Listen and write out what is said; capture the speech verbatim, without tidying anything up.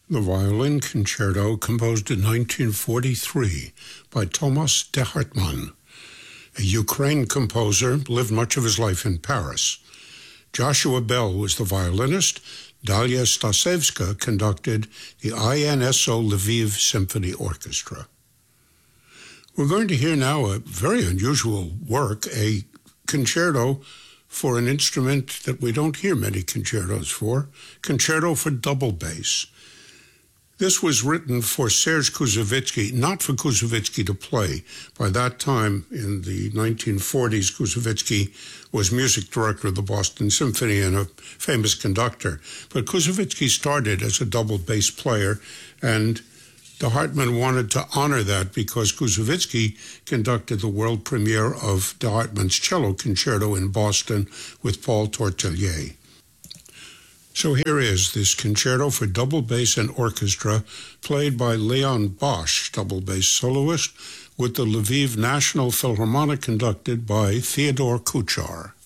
The Violin Concerto, composed in nineteen forty-three by Thomas de Hartmann, a Ukraine composer, lived much of his life in Paris. Joshua Bell was the violinist. Dalia Stasevska conducted the I N S O Lviv Symphony Orchestra. We're going to hear now a very unusual work, a concerto for an instrument that we don't hear many concertos for, concerto for double bass. This was written for Serge Koussevitzky, not for Koussevitzky to play. By that time, in the nineteen forties, Koussevitzky was music director of the Boston Symphony and a famous conductor. But Koussevitzky started as a double bass player, and de Hartmann wanted to honor that because Koussevitzky conducted the world premiere of de Hartmann's cello concerto in Boston with Paul Tortelier. So here is this concerto for double bass and orchestra, played by Leon Bosch, double bass soloist, with the Lviv National Philharmonic conducted by Theodore Kuchar.